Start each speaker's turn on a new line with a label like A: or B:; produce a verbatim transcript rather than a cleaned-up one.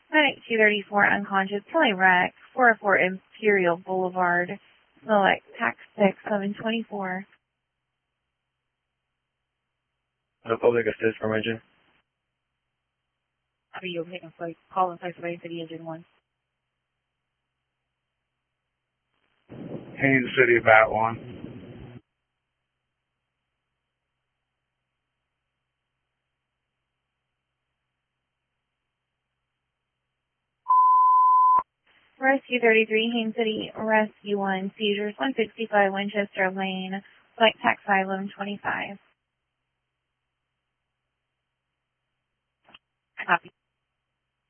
A: Medic two thirty-four unconscious, Kelly wreck, four oh four Imperial Boulevard, select tax six seven twenty-four.
B: No public assist from engine.
A: Are you taking place? Call in place of City Engine one.
C: Haines City, Bat one.
A: Rescue thirty-three, Haines City, Rescue one, seizures one sixty-five Winchester Lane, select tax eleven twenty-five. Copy.